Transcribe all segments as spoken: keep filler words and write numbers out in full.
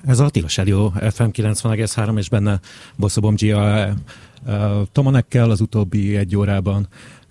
Ez a Tilos Rádió ef em kilencven egész három, és benne Bosso Bom Gia Tomanekkel az utóbbi egy órában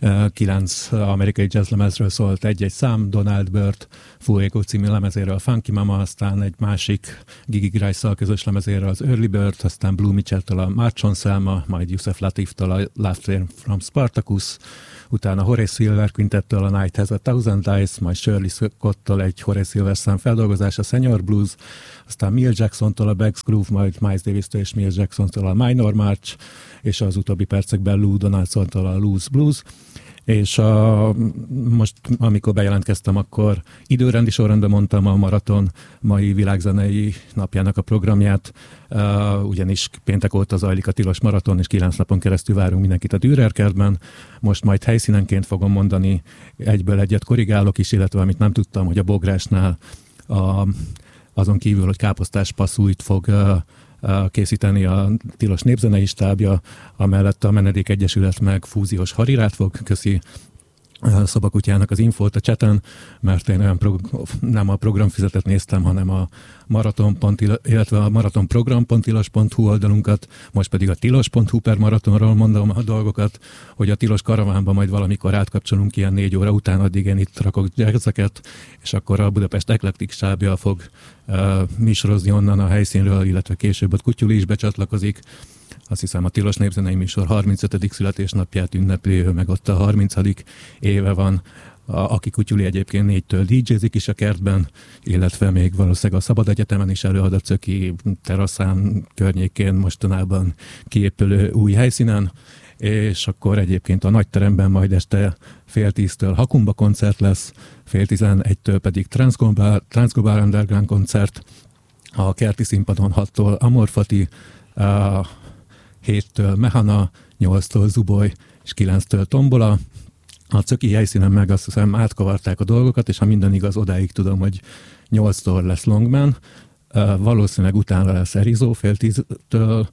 kilenc amerikai jazzlemezről szólt egy-egy szám, Donald Byrd Fuego című lemezéről a Funky Mama, aztán egy másik Gigi Grice-szal közös lemezéről az Early Bird, aztán Blue Mitchell-től a March on Selma, majd Yusef Lateef-től a Laughter from Spartacus, utána Horace Silver Quintettől a Night Has a Thousand Eyes, majd Shirley Scott-tól egy Horace Silver szám feldolgozás, a Senior Blues, aztán Mill Jackson-tól a Beggs Groove, majd Miles Davis-től és Mill Jackson-tól a Minor March, és az utóbbi percekben Lou Donaldson-tól a Loose Blues. És a, most, amikor bejelentkeztem, akkor időrendi sorrendben mondtam a maraton mai világzenei napjának a programját, uh, ugyanis péntek óta zajlik a Tilos maraton, és kilenc napon keresztül várunk mindenkit a Dürer kertben. Most majd helyszínenként fogom mondani, egyből egyet korrigálok is, illetve amit nem tudtam, hogy a Bográsnál a, azon kívül, hogy káposztás passzújt fog uh, készíteni a Tilos népzenei stábja, amellett a Menedék Egyesület meg fúziós harirát fog, köszi Szobakutyának az infót a chaten, mert én olyan prog- nem a programfizetet néztem, hanem a maraton, illetve a maratonprogram pont tilos pont hu oldalunkat, most pedig a tilos pont hu per maratonról mondom a dolgokat, hogy a Tilos karavánba majd valamikor átkapcsolunk ilyen négy óra után, addig én itt rakok jazzeket, és akkor a Budapest Eklektik stábja fog uh, misorozni onnan a helyszínről, illetve később a Kutyuli is becsatlakozik. Azt hiszem a Tilos népzenei műsor harmincötödik születésnapját ünnepli, meg ott a harmincadik éve van, a, aki Kutyuli egyébként négytől dé jézik is a kertben, illetve még valószínűleg a Szabad Egyetemen is előad a Cöki teraszán környékén mostanában kiépülő új helyszínen, és akkor egyébként a nagyteremben majd este fél tíztől Hakumba koncert lesz, fél tizenegytől pedig Transglobal Underground koncert, a Kerti színpadon hattól Amorfati, a héttől Mehana, nyolctól Zuboly és kilenctől Tombola. A Cöki helyszínen meg azt hiszem átkavarták a dolgokat, és ha minden igaz, odáig tudom, hogy nyolctól lesz Longman, valószínűleg utána lesz Erizó fél tíztől,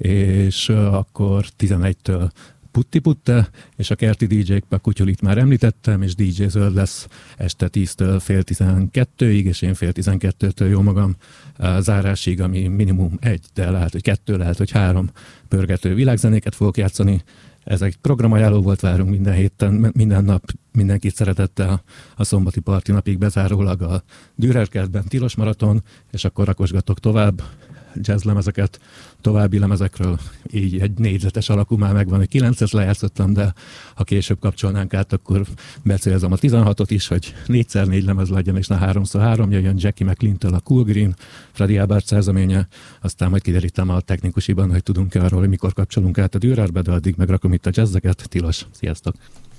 és akkor tizenegytől Putti Putte, és a kerti dé jék, a Kutyulit már említettem, és dé jé Zöld lesz este tíztől fél tizenkettőig, és én fél tizenkettőtől jó magam zárásig, ami minimum egy, de lehet, hogy kettő, lehet, hogy három pörgető világzenéket fogok játszani. Ez egy programajánló volt, várunk minden héten, minden nap mindenkit szeretettel a szombati parti napig bezárólag a Dürer kertben Tilos maraton, és akkor rakosgatok tovább jazzlemezeket, további lemezekről, így egy négyzetes alakú már megvan, hogy kilencet lejátszottam, de ha később kapcsolnánk át, akkor becélzem a tizenhatot is, hogy négyszer négy lemez legyen, és ne háromszor három, jöjjön Jackie McLean-től a Cool Green, Freddy Albert szerzeménye, aztán majd kiderítem a technikusiban, hogy tudunk-e arról, hogy mikor kapcsolunk át a Dürerbe, de addig megrakom itt a jazzeket. Tilos, sziasztok!